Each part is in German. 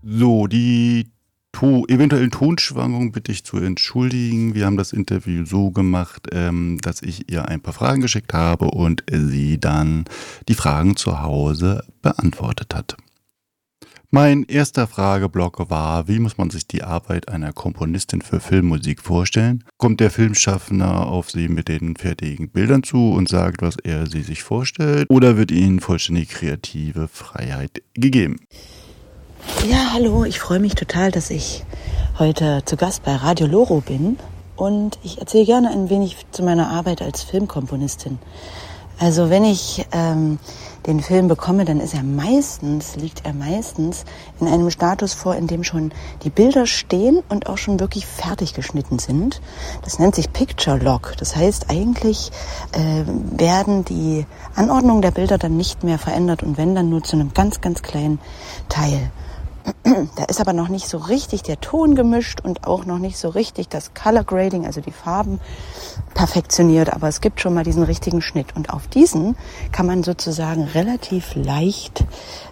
So, die eventuellen Tonschwankungen bitte ich zu entschuldigen. Wir haben das Interview so gemacht, dass ich ihr ein paar Fragen geschickt habe und sie dann die Fragen zu Hause beantwortet hat. Mein erster Frageblock war: Wie muss man sich die Arbeit einer Komponistin für Filmmusik vorstellen? Kommt der Filmschaffender auf sie mit den fertigen Bildern zu und sagt, was er sie sich vorstellt? Oder wird ihnen vollständig kreative Freiheit gegeben? Ja, hallo, ich freue mich total, dass ich heute zu Gast bei Radio Loro bin und ich erzähle gerne ein wenig zu meiner Arbeit als Filmkomponistin. Also wenn ich den Film bekomme, dann liegt er meistens in einem Status vor, in dem schon die Bilder stehen und auch schon wirklich fertig geschnitten sind. Das nennt sich Picture Log. Das heißt, eigentlich werden die Anordnungen der Bilder dann nicht mehr verändert und wenn, dann nur zu einem ganz, ganz kleinen Teil. Da ist aber noch nicht so richtig der Ton gemischt und auch noch nicht so richtig das Color Grading, also die Farben, perfektioniert. Aber es gibt schon mal diesen richtigen Schnitt. Und auf diesen kann man sozusagen relativ leicht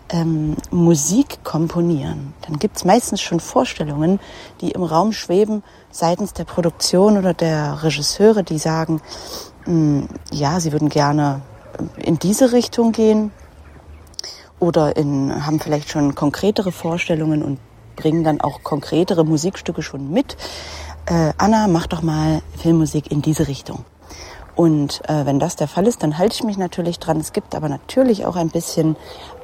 Musik komponieren. Dann gibt es meistens schon Vorstellungen, die im Raum schweben seitens der Produktion oder der Regisseure, die sagen, ja, sie würden gerne in diese Richtung gehen. Oder haben vielleicht schon konkretere Vorstellungen und bringen dann auch konkretere Musikstücke schon mit. Anna, mach doch mal Filmmusik in diese Richtung. Und wenn das der Fall ist, dann halte ich mich natürlich dran. Es gibt aber natürlich auch ein bisschen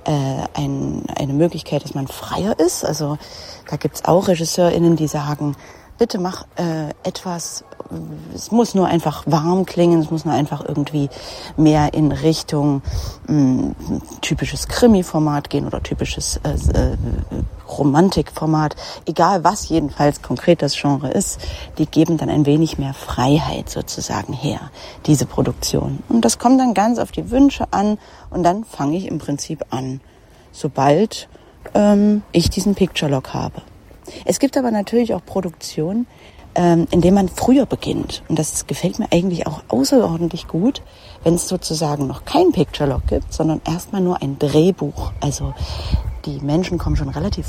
eine Möglichkeit, dass man freier ist. Also da gibt's auch RegisseurInnen, die sagen, bitte mach etwas, es muss nur einfach warm klingen, es muss nur einfach irgendwie mehr in Richtung typisches Krimi-Format gehen oder typisches Romantik-Format. Egal was jedenfalls konkret das Genre ist, die geben dann ein wenig mehr Freiheit sozusagen her, diese Produktion. Und das kommt dann ganz auf die Wünsche an und dann fange ich im Prinzip an, sobald ich diesen Picture Log habe. Es gibt aber natürlich auch Produktionen, in denen man früher beginnt. Und das gefällt mir eigentlich auch außerordentlich gut, wenn es sozusagen noch kein Picture Log gibt, sondern erstmal nur ein Drehbuch. Also die Menschen kommen schon relativ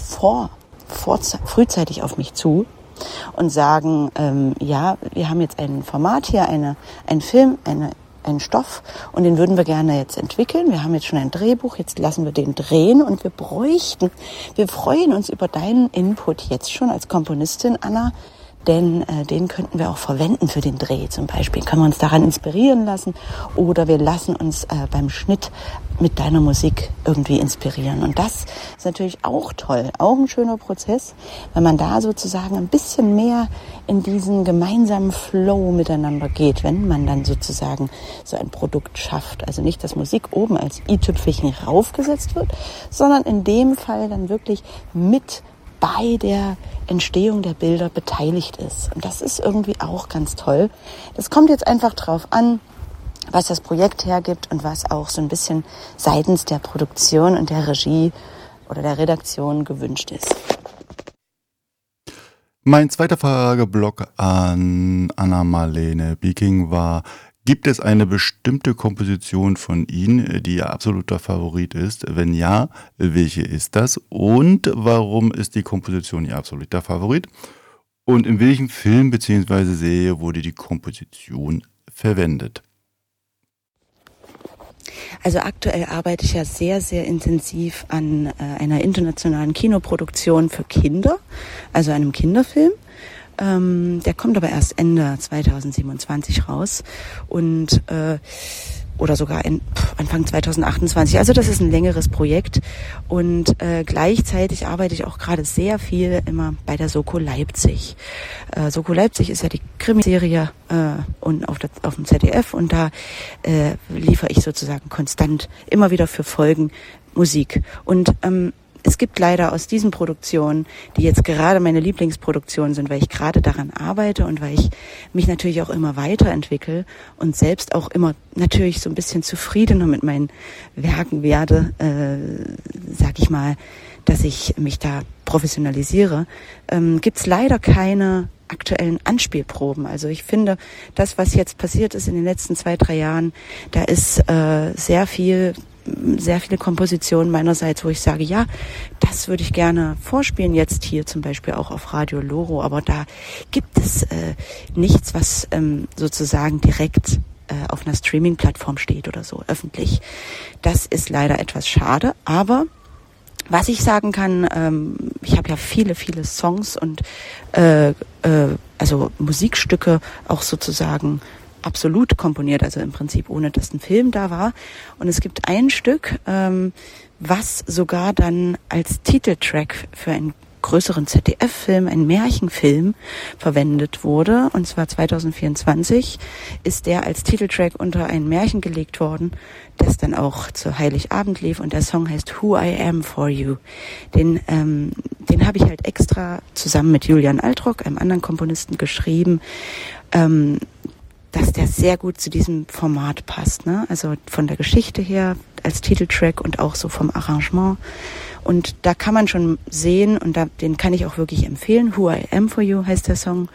frühzeitig auf mich zu und sagen, ja, wir haben jetzt ein Format hier, einen Film, einen Stoff und den würden wir gerne jetzt entwickeln. Wir haben jetzt schon ein Drehbuch, jetzt lassen wir den drehen und wir freuen uns über deinen Input jetzt schon als Komponistin, Anna, denn den könnten wir auch verwenden für den Dreh zum Beispiel. Können wir uns daran inspirieren lassen oder wir lassen uns beim Schnitt mit deiner Musik irgendwie inspirieren. Und das ist natürlich auch toll, auch ein schöner Prozess, wenn man da sozusagen ein bisschen mehr in diesen gemeinsamen Flow miteinander geht, wenn man dann sozusagen so ein Produkt schafft. Also nicht, dass Musik oben als i-Tüpfelchen raufgesetzt wird, sondern in dem Fall dann wirklich mit bei der Entstehung der Bilder beteiligt ist. Und das ist irgendwie auch ganz toll. Das kommt jetzt einfach drauf an, was das Projekt hergibt und was auch so ein bisschen seitens der Produktion und der Regie oder der Redaktion gewünscht ist. Mein zweiter Frageblock an Anna-Marlene Bieking war: Gibt es eine bestimmte Komposition von Ihnen, die Ihr absoluter Favorit ist? Wenn ja, welche ist das? Und warum ist die Komposition Ihr absoluter Favorit? Und in welchem Film bzw. Serie wurde die Komposition verwendet? Also aktuell arbeite ich ja sehr, sehr intensiv an einer internationalen Kinoproduktion für Kinder, also einem Kinderfilm. Der kommt aber erst Ende 2027 raus und oder sogar Anfang 2028. Also das ist ein längeres Projekt und gleichzeitig arbeite ich auch gerade sehr viel immer bei der Soko Leipzig. Soko Leipzig ist ja die Krimiserie und auf dem ZDF und da liefere ich sozusagen konstant immer wieder für Folgen Musik. Und es gibt leider aus diesen Produktionen, die jetzt gerade meine Lieblingsproduktionen sind, weil ich gerade daran arbeite und weil ich mich natürlich auch immer weiterentwickle und selbst auch immer natürlich so ein bisschen zufriedener mit meinen Werken werde, sag ich mal, dass ich mich da professionalisiere, gibt's leider keine aktuellen Anspielproben. Also ich finde, das, was jetzt passiert ist in den letzten 2-3 Jahren, da ist sehr viel sehr viele Kompositionen meinerseits, wo ich sage, ja, das würde ich gerne vorspielen, jetzt hier zum Beispiel auch auf Radio Loro, aber da gibt es nichts, was sozusagen direkt auf einer Streaming-Plattform steht oder so, öffentlich. Das ist leider etwas schade, aber was ich sagen kann, ich habe ja viele Songs und also Musikstücke auch sozusagen absolut komponiert, also im Prinzip ohne, dass ein Film da war. Und es gibt ein Stück, was sogar dann als Titeltrack für einen größeren ZDF-Film, einen Märchenfilm verwendet wurde. Und zwar 2024 ist der als Titeltrack unter ein Märchen gelegt worden, das dann auch zu Heiligabend lief. Und der Song heißt Who I Am For You. Den habe ich halt extra zusammen mit Julian Altrock, einem anderen Komponisten, geschrieben, dass der sehr gut zu diesem Format passt, ne? Also von der Geschichte her als Titeltrack und auch so vom Arrangement. Und da kann man schon sehen, und den kann ich auch wirklich empfehlen, Who I Am For You heißt der Song,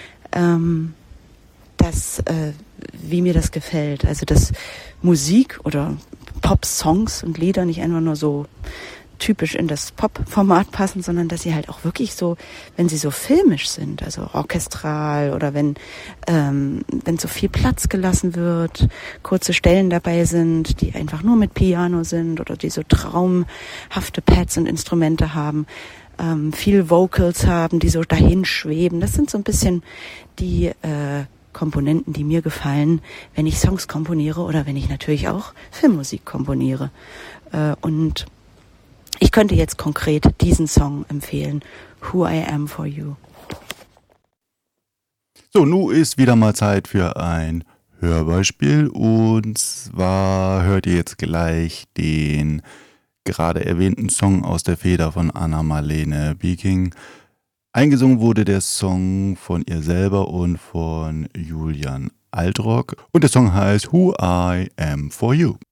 wie mir das gefällt. Also dass Musik oder Pop-Songs und Lieder nicht einfach nur so typisch in das Pop-Format passen, sondern dass sie halt auch wirklich so, wenn sie so filmisch sind, also orchestral oder wenn so viel Platz gelassen wird, kurze Stellen dabei sind, die einfach nur mit Piano sind oder die so traumhafte Pads und Instrumente haben, viel Vocals haben, die so dahin schweben. Das sind so ein bisschen die Komponenten, die mir gefallen, wenn ich Songs komponiere oder wenn ich natürlich auch Filmmusik komponiere. Und ich könnte jetzt konkret diesen Song empfehlen, Who I Am For You. So, nun ist wieder mal Zeit für ein Hörbeispiel, und zwar hört ihr jetzt gleich den gerade erwähnten Song aus der Feder von Anna-Marlene Bieking. Eingesungen wurde der Song von ihr selber und von Julian Altrock, und der Song heißt Who I Am For You.